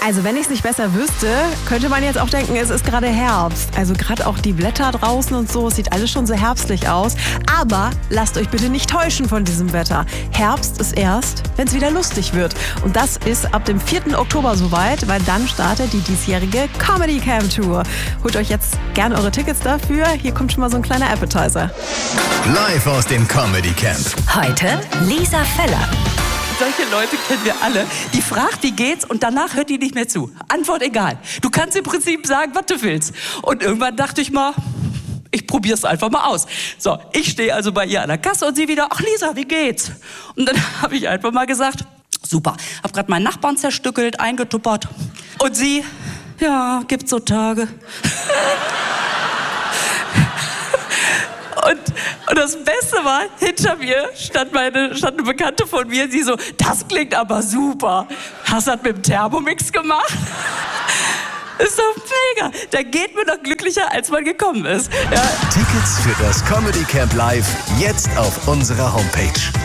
Also wenn ich es nicht besser wüsste, könnte man jetzt auch denken, es ist gerade Herbst. Also gerade auch die Blätter draußen und so, es sieht alles schon so herbstlich aus. Aber lasst euch bitte nicht täuschen von diesem Wetter. Herbst ist erst, wenn es wieder lustig wird. Und das ist ab dem 4. Oktober soweit, weil dann startet die diesjährige Comedy Camp Tour. Holt euch jetzt gerne eure Tickets dafür. Hier kommt schon mal so ein kleiner Appetizer. Live aus dem Comedy Camp. Heute Lisa Feller. Solche Leute kennen wir alle. Die fragt, wie geht's, und danach hört die nicht mehr zu. Antwort egal. Du kannst im Prinzip sagen, was du willst. Und irgendwann dachte ich mal, ich probier's einfach mal aus. So, ich stehe also bei ihr an der Kasse und sie wieder, ach Lisa, wie geht's? Und dann habe ich einfach mal gesagt, super. Hab gerade meinen Nachbarn zerstückelt, eingetuppert. Und sie, ja, gibt so Tage. Und das Beste war, hinter mir stand eine Bekannte von mir, sie so, das klingt aber super. Hast du das mit dem Thermomix gemacht? Ist doch mega. Da geht man doch glücklicher, als man gekommen ist. Ja. Tickets für das Comedy Camp Live jetzt auf unserer Homepage.